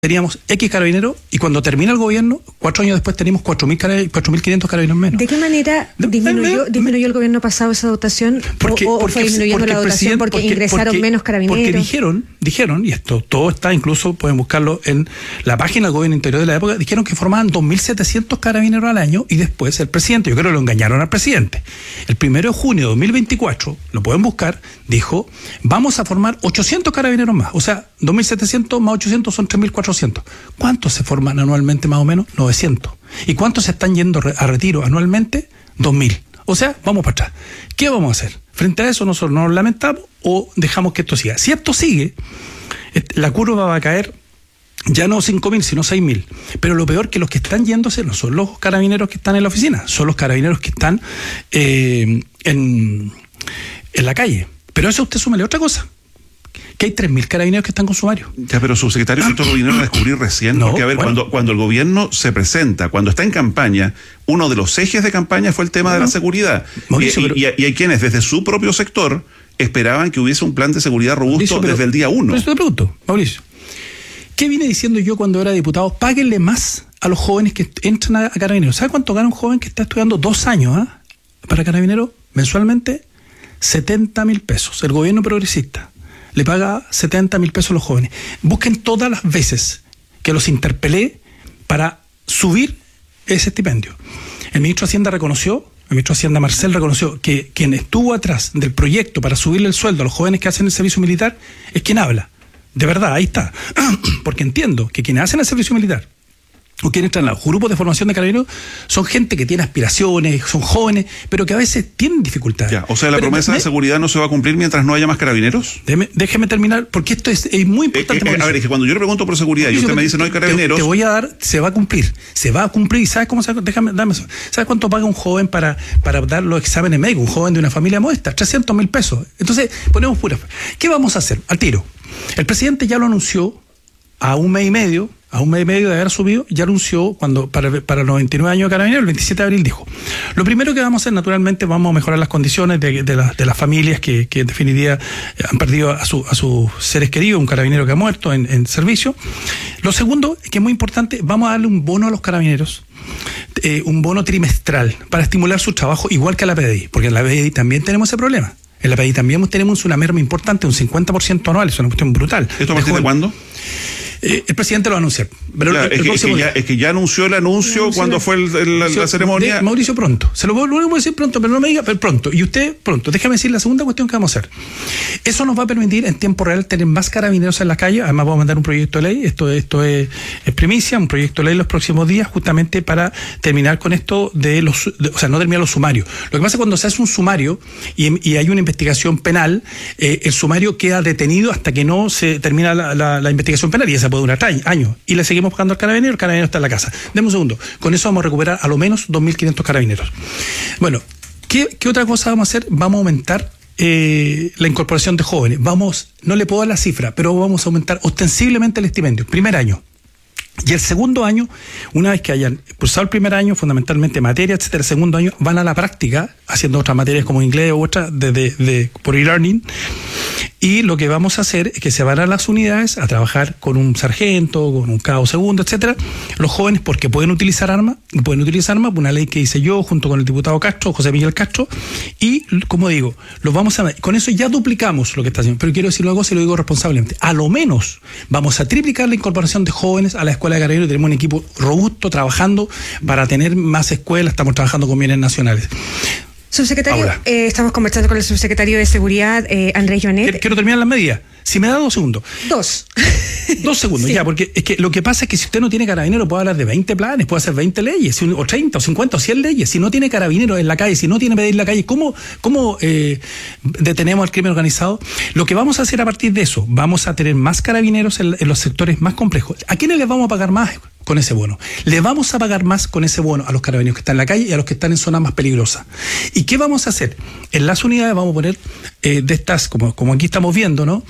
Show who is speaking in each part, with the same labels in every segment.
Speaker 1: teníamos X carabineros y cuando termina el gobierno, 4 años después tenemos 4.500 carabineros menos.
Speaker 2: ¿De qué manera disminuyó el gobierno pasado esa dotación?
Speaker 1: Porque
Speaker 2: fue disminuyendo la dotación porque ingresaron menos carabineros?
Speaker 1: Porque dijeron, y esto todo está, incluso pueden buscarlo en la página del gobierno interior de la época, dijeron que formaban 2.700 carabineros al año y después el presidente, yo creo que lo engañaron al presidente, el 1 de junio de 2024, lo pueden buscar, dijo, vamos a formar 800 carabineros más, o sea, 2.700 más 800 son 3.400. ¿Cuántos se forman anualmente más o menos? 900. ¿Y cuántos se están yendo a retiro anualmente? 2.000. O sea, vamos para atrás. ¿Qué vamos a hacer? Frente a eso nosotros nos lamentamos o dejamos que esto siga. Si esto sigue, la curva va a caer ya no 5.000, sino 6.000. Pero lo peor que los que están yéndose no son los carabineros que están en la oficina, son los carabineros que están en la calle. Pero a eso usted súmele otra cosa, que hay 3.000 carabineros que están con sumario.
Speaker 3: Ya, pero subsecretario, esto lo vinieron a descubrir recién,
Speaker 1: no,
Speaker 3: porque a ver, bueno, cuando el gobierno se presenta, cuando está en campaña, uno de los ejes de campaña fue el tema de la seguridad. Mauricio, y hay quienes desde su propio sector esperaban que hubiese un plan de seguridad robusto desde el día 1.
Speaker 1: Pero eso te pregunto, Mauricio, ¿qué vine diciendo yo cuando era diputado? Páguenle más a los jóvenes que entran a carabineros. ¿Sabe cuánto gana un joven que está estudiando 2 años para carabineros mensualmente? 70.000 pesos. El gobierno progresista le paga 70.000 pesos a los jóvenes. Busquen todas las veces que los interpelé para subir ese estipendio. El ministro de Hacienda Marcel reconoció que quien estuvo atrás del proyecto para subirle el sueldo a los jóvenes que hacen el servicio militar es quien habla. De verdad, ahí está. Porque entiendo que quienes hacen el servicio militar o quienes entran a los grupos de formación de carabineros son gente que tiene aspiraciones, son jóvenes, pero que a veces tienen dificultades.
Speaker 3: Ya, o sea, la promesa de seguridad no se va a cumplir mientras no haya más carabineros.
Speaker 1: Déjeme terminar, porque esto es muy importante.
Speaker 3: A ver, es que cuando yo le pregunto por seguridad y usted me dice no hay carabineros.
Speaker 1: Te voy a dar, se va a cumplir. ¿Y sabes cómo se dame eso? ¿Sabes cuánto paga un joven para dar los exámenes médicos? Un joven de una familia modesta, 300.000 pesos. Entonces, ponemos pura. ¿Qué vamos a hacer? Al tiro. El presidente ya lo anunció a un mes y medio de haber subido, ya anunció cuando para los 99 años de carabineros, el 27 de abril dijo, lo primero que vamos a hacer, naturalmente, vamos a mejorar las condiciones de las familias que en definitiva han perdido a sus seres queridos, un carabinero que ha muerto en servicio. Lo segundo, que es muy importante, vamos a darle un bono a los carabineros, un bono trimestral para estimular su trabajo, igual que a la PDI, porque en la PDI también tenemos ese problema. En la PDI también tenemos una merma importante, un 50% anual, es una cuestión brutal.
Speaker 3: ¿Esto a partir de cuándo?
Speaker 1: El presidente lo va a anunciar. Pero
Speaker 3: claro, es que ya anunció el anuncio cuando fue la ceremonia.
Speaker 1: Mauricio, pronto. Se lo voy a decir pronto, pero no me diga, pero pronto. Y usted, pronto. Déjame decir la segunda cuestión que vamos a hacer. Eso nos va a permitir en tiempo real tener más carabineros en la calle. Además, vamos a mandar un proyecto de ley. Esto es primicia, un proyecto de ley en los próximos días, justamente para terminar con esto o sea, no terminar los sumarios. Lo que pasa es cuando se hace un sumario y hay una investigación penal, el sumario queda detenido hasta que no se termina la investigación penal, y esa puede durar años, y le seguimos pagando al carabinero, el carabinero está en la casa. Deme un segundo, con eso vamos a recuperar a lo menos 2.500 carabineros. Bueno, ¿qué otra cosa vamos a hacer? Vamos a aumentar la incorporación de jóvenes. No le puedo dar la cifra, pero vamos a aumentar ostensiblemente el estipendio, primer año. Y el segundo año, una vez que hayan cursado el primer año, fundamentalmente materia, etcétera, el segundo año van a la práctica, haciendo otras materias como inglés u otras por e-learning. Y lo que vamos a hacer es que se van a las unidades a trabajar con un sargento, con un cabo segundo, etcétera, los jóvenes, porque pueden utilizar armas, una ley que hice yo junto con el diputado Castro, José Miguel Castro, y como digo, con eso ya duplicamos lo que está haciendo, pero quiero decirlo algo, se lo digo responsablemente, a lo menos vamos a triplicar la incorporación de jóvenes a la escuela de carabineros. Tenemos un equipo robusto trabajando para tener más escuelas, estamos trabajando con bienes nacionales.
Speaker 2: Subsecretario, estamos conversando con el subsecretario de Seguridad, Andrés Joanet.
Speaker 1: Quiero terminar las medidas. Si me da 2 segundos.
Speaker 2: 2
Speaker 1: segundos, sí. Ya, porque es que lo que pasa es que si usted no tiene carabinero, puede hablar de 20 planes, puede hacer 20 leyes, o 30, o 50, o 100 leyes. Si no tiene carabineros en la calle, si no tiene PDI en la calle, ¿cómo detenemos al crimen organizado? Lo que vamos a hacer a partir de eso, vamos a tener más carabineros en los sectores más complejos. ¿A quiénes les vamos a pagar más con ese bono? Le vamos a pagar más con ese bono a los carabineros que están en la calle y a los que están en zonas más peligrosas. ¿Y qué vamos a hacer? En las unidades vamos a poner de estas, como aquí estamos viendo, ¿no?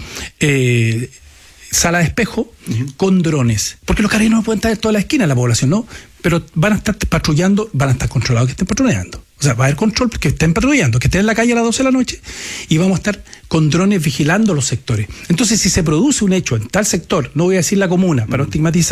Speaker 1: Sala de espejo con drones, porque los carabineros no pueden estar en toda la esquina de la población, ¿no? Pero van a estar patrullando, van a estar controlados que estén patrullando. O sea, va a haber control, que estén patrullando, que estén en la calle a las 12 de la noche, y vamos a estar con drones vigilando los sectores. Entonces, si se produce un hecho en tal sector, no voy a decir la comuna, para no estigmatizar,